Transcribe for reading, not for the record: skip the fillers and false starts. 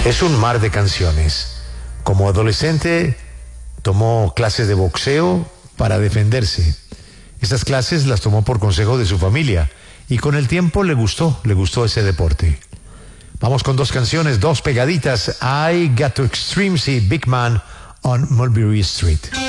Es un mar de canciones. Como adolescente tomó clases de boxeo para defenderse. Estas clases las tomó por consejo de su familia y con el tiempo le gustó ese deporte. Vamos con dos canciones, dos pegaditas. I Got to Extreme See Big Man on Mulberry Street.